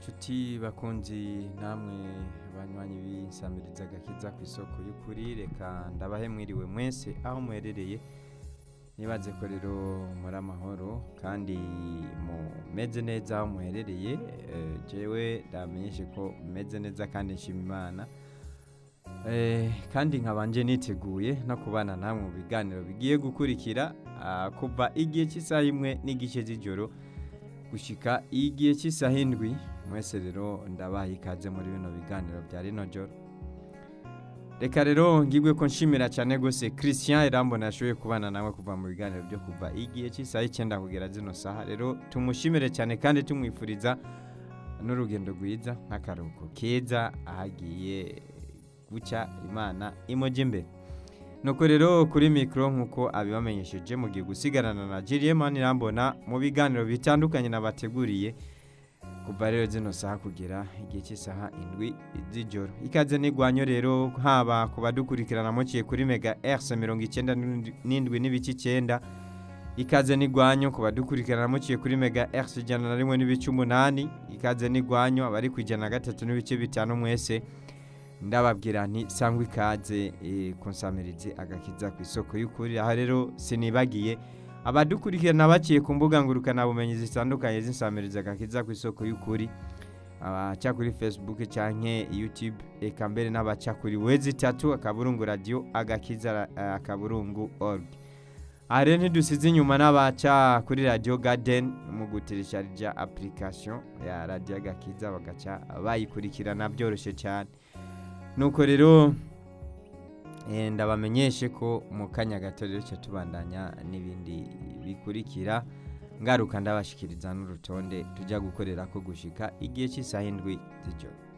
Nshuti bakunzi namwe banywanyi b'insamiriza agakiza ku isoko y'ukuri, reka ndabahe mwiriwe mwese aho muherereye. Nibaze ko rero muri amahoro kandi mumeze neza aho muherereye. Jewe ndamenyeshe ko meze neza kandi nshima Imana. Kandi nkabanje niteguye no kubana namwe mu biganiro bigiye gukurikira kuva igihe cy'isaha 1 n'igice z'ijoro gushika igihe cy'isaha 7. Mwese rero ndabaha ikaze muri bino biganiro bya rino joro. Reka rero ngibwe ko nshimira cyane gose Christian Irambona yashoboye kubana nawe kuva mu biganiro byo kuva igihe cy'isaha 9 kugera zino saha. Rero tumushimire cyane kandi tumwifuriza n'urugendo rwiza nk'akaruhuko keza ahagiye guca Imana imoje imbere. Nuko rero kuri mikro nkuko abibamenyesheje mugiye gusigarana na Jilieman Irambona mu biganiro bitandukanye nabateguriye kuva rero zino saha kugera igihe cy'isaha 7 z'ijoro. Ikaze nigwanyo rero haba kubadukurikirana muciye kuri Mega RC 97.9. Ikaze nigwanyo kubadukurikirana muciye kuri Mega RC 101.8. Ikaze nigwanyo abari kwijana 3.5 mwese. Ndababwira nti sangwa ikaze konsamirize agakiza ku isoko y'ukuri. Aha rero sinibagiye abadukurikirana baciye ku mbuga ngurukana bumenyi zitandukanye z'insamiriza agakiza ku isoko y'ukuri, abaca kuri Facebook canke YouTube, eka mbere n'abaca kuri wezi3 akaburungu radio agakiza akaburungu org. Are ntidusize inyuma n'abaca kuri Radio Garden mu gutirisharija application ya Radio Agakiza bagaca bayikurikirana byoroshye cyane. Nuko rero ndabamenyeshe ko mu kanya gato rero cyo tubandanya n'ibindi bikurikira, ngaruka ndabashikiriza n'urutonde tujya gukorera ko gushika igihe cy'isaha 7 z'ijoro.